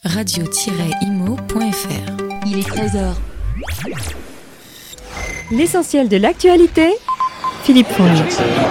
radio-imo.fr. Il est 13h. L'essentiel de l'actualité, Philippe Fonge.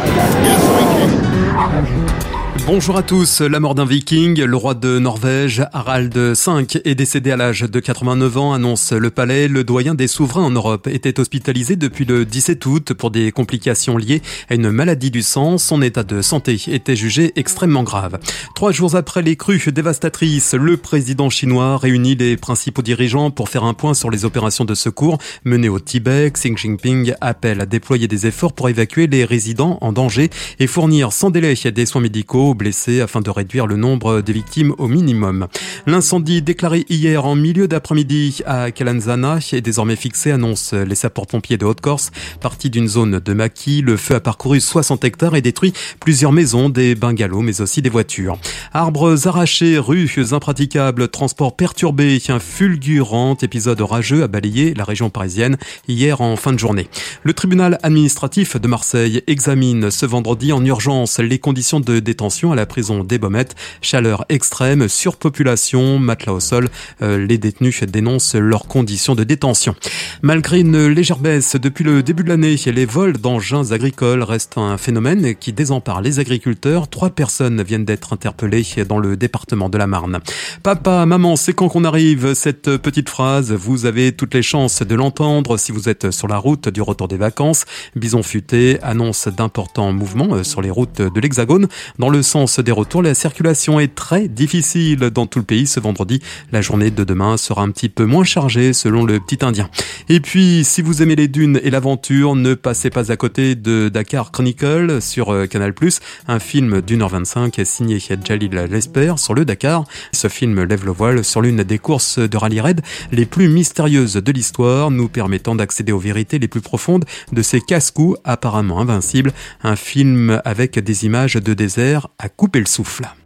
Bonjour à tous. La mort d'un viking, le roi de Norvège, Harald V, est décédé à l'âge de 89 ans, annonce le palais. Le doyen des souverains en Europe était hospitalisé depuis le 17 août pour des complications liées à une maladie du sang. Son état de santé était jugé extrêmement grave. 3 jours après les crues dévastatrices, le président chinois réunit les principaux dirigeants pour faire un point sur les opérations de secours menées au Tibet. Xi Jinping appelle à déployer des efforts pour évacuer les résidents en danger et fournir sans délai des soins médicaux aux blessés afin de réduire le nombre des victimes au minimum. L'incendie déclaré hier en milieu d'après-midi à Calanzana est désormais fixé, annoncent les sapeurs-pompiers de Haute-Corse. Parti d'une zone de maquis, le feu a parcouru 60 hectares et détruit plusieurs maisons, des bungalows mais aussi des voitures. Arbres arrachés, rues impraticables, transports perturbés, un fulgurant épisode orageux a balayé la région parisienne hier en fin de journée. Le tribunal administratif de Marseille examine ce vendredi en urgence les conditions de détention à la prison des Baumettes. Chaleur extrême, surpopulation, matelas au sol. Les détenus dénoncent leurs conditions de détention. Malgré une légère baisse depuis le début de l'année, les vols d'engins agricoles restent un phénomène qui désempare les agriculteurs. 3 personnes viennent d'être interpellées dans le département de la Marne. Papa, maman, c'est quand qu'on arrive? Cette petite phrase, vous avez toutes les chances de l'entendre si vous êtes sur la route du retour des vacances. Bison futé annonce d'importants mouvements sur les routes de l'Hexagone. Dans le sens des retours, la circulation est très difficile dans tout le pays ce vendredi. La journée de demain sera un petit peu moins chargée selon le petit Indien. Et puis, si vous aimez les dunes et l'aventure, ne passez pas à côté de Dakar Chronicle sur Canal+. Un film d'1h25 signé Jalil Lesper sur le Dakar. Ce film lève le voile sur l'une des courses de rallye raid les plus mystérieuses de l'histoire, nous permettant d'accéder aux vérités les plus profondes de ces casse-cous apparemment invincibles. Un film avec des images de désert à couper le souffle.